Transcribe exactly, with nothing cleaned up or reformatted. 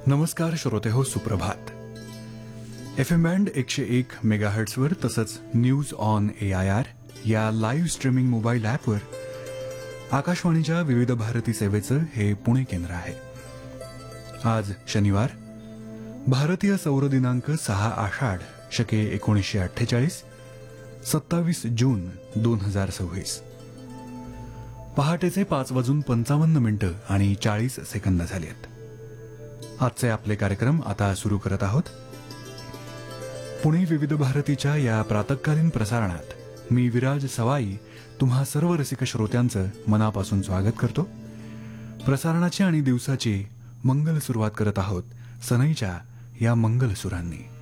नमस्कार श्रोते हो, सुप्रभात. एफ एम बँड एकशे एक मेगाहर्ट्सवर तसंच news on A I R या लाईव्ह स्ट्रीमिंग मोबाईल ॲपवर आकाशवाणीच्या विविध भारती सेवेचं हे पुणे केंद्र आहे. आज शनिवार, भारतीय सौर दिनांक सहा आषाढ शके एकोणीसशे अठ्ठेचाळीस, सत्तावीस जून दोन हजार सव्वीस. पहाटेचे पाच वाजून पंचावन्न मिनिटं आणि चाळीस सेकंद झाले आहेत. आजचे आपले कार्यक्रम आता सुरू करत आहोत. पुणे विविध भारतीच्या या प्रातःकालीन प्रसारणात मी विराज सवाई तुम्हा सर्व रसिक श्रोत्यांचं मनापासून स्वागत करतो. प्रसारणाची आणि दिवसाची मंगल सुरुवात करत आहोत सनईच्या या मंगल सुरांनी.